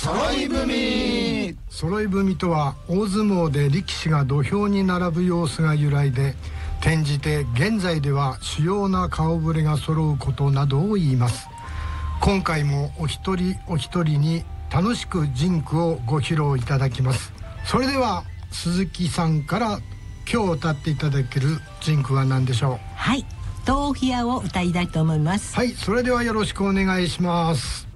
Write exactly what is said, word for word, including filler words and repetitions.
揃い踏み。揃い踏みとは大相撲で力士が土俵に並ぶ様子が由来で、転じて現在では主要な顔ぶれが揃うことなどを言います。今回もお一人お一人に楽しくジンクをご披露いただきます。それでは鈴木さんから今日歌っていただけるジンクは何でしょう？ はい、豆腐屋を歌いたいと思います。 はい、それではよろしくお願いします。